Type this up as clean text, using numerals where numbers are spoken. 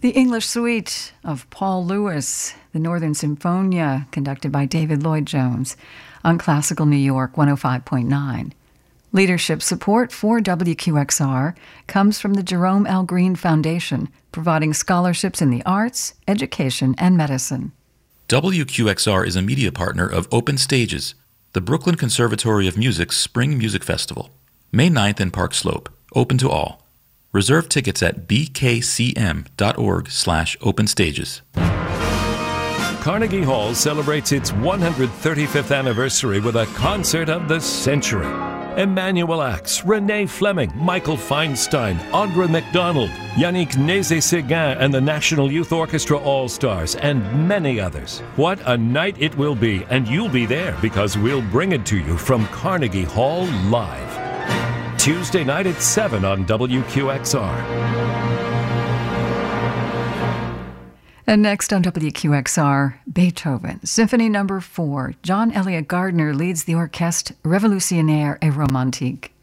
The English Suite of Paul Lewis, the Northern Symphonia, conducted by David Lloyd-Jones on Classical New York 105.9. Leadership support for WQXR comes from the Jerome L. Green Foundation, providing scholarships in the arts, education, and medicine. WQXR is a media partner of Open Stages, the Brooklyn Conservatory of Music's Spring Music Festival. May 9th in Park Slope, open to all. Reserve tickets at bkcm.org/openstages. Carnegie Hall celebrates its 135th anniversary with a concert of the century. Emmanuel Ax, Renee Fleming, Michael Feinstein, Audra McDonald, Yannick Nézet-Séguin and the National Youth Orchestra All-Stars, and many others. What a night it will be, and you'll be there because we'll bring it to you from Carnegie Hall live. Tuesday night at 7 on WQXR. And next on WQXR, Beethoven, Symphony No. 4. John Elliott Gardner leads the Orchestre Révolutionnaire et Romantique.